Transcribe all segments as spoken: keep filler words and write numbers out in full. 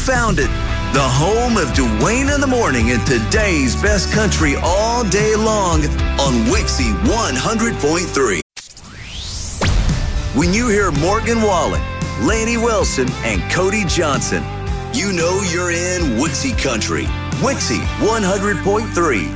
found it. The home of Dwayne in the Morning and today's best country all day long on Wixie one hundred point three. When you hear Morgan Wallen, Laney Wilson, and Cody Johnson, you know you're in Wixie Country. Wixie one hundred point three.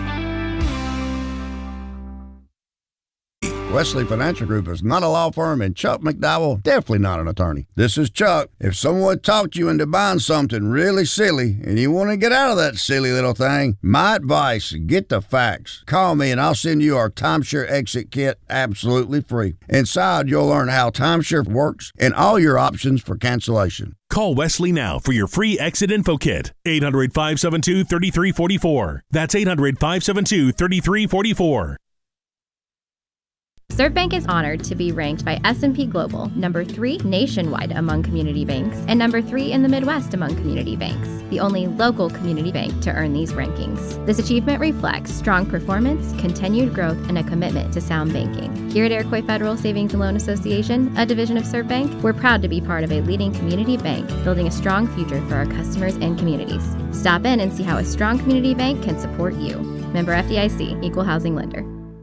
Wesley Financial Group is not a law firm, and Chuck McDowell, definitely not an attorney. This is Chuck. If someone talked you into buying something really silly and you want to get out of that silly little thing, my advice, get the facts. Call me and I'll send you our timeshare exit kit absolutely free. Inside, you'll learn how timeshare works and all your options for cancellation. Call Wesley now for your free exit info kit. eight hundred, five seven two, three three four four. That's eight hundred, five seven two, three three four four. ServBank is honored to be ranked by S and P Global number three nationwide among community banks and number three in the Midwest among community banks, the only local community bank to earn these rankings. This achievement reflects strong performance, continued growth, and a commitment to sound banking. Here at Iroquois Federal Savings and Loan Association, a division of ServBank, we're proud to be part of a leading community bank, building a strong future for our customers and communities. Stop in and see how a strong community bank can support you. Member F D I C, Equal Housing Lender.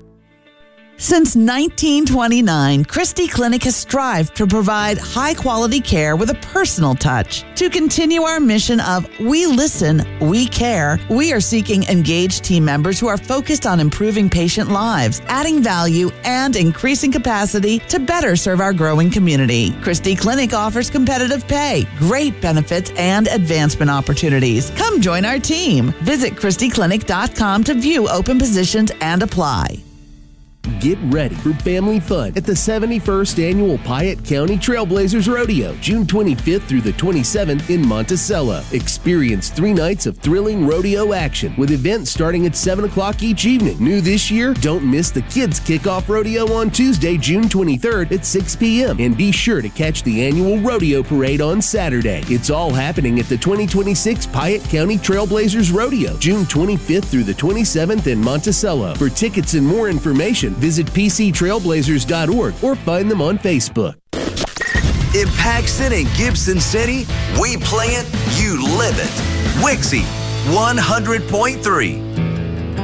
Since nineteen twenty-nine, Christie Clinic has strived to provide high-quality care with a personal touch. To continue our mission of we listen, we care, we are seeking engaged team members who are focused on improving patient lives, adding value, and increasing capacity to better serve our growing community. Christie Clinic offers competitive pay, great benefits, and advancement opportunities. Come join our team. Visit Christie Clinic dot com to view open positions and apply. Get ready for family fun at the seventy-first Annual Piatt County Trailblazers Rodeo, June twenty-fifth through the twenty-seventh in Monticello. Experience three nights of thrilling rodeo action with events starting at seven o'clock each evening. New this year, don't miss the Kids Kickoff Rodeo on Tuesday, June twenty-third at six p.m. And be sure to catch the annual rodeo parade on Saturday. It's all happening at the twenty twenty-six Piatt County Trailblazers Rodeo, June twenty-fifth through the twenty-seventh in Monticello. For tickets and more information, visit p c trailblazers dot org or find them on Facebook. In Paxton and Gibson City, we play it, you live it. Wixie one hundred point three.